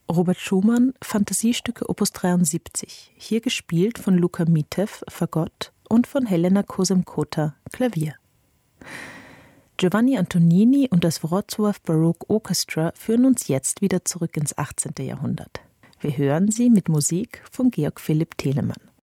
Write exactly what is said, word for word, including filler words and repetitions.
Robert Schumann, Fantasiestücke Opus dreiundsiebzig, hier gespielt von Luka Mitev, Fagott, und von Helena Kosem-Kota, Klavier. Giovanni Antonini und das Wrocław Baroque Orchestra führen uns jetzt wieder zurück ins achtzehnte. Jahrhundert. Wir hören sie mit Musik von Georg Philipp Telemann.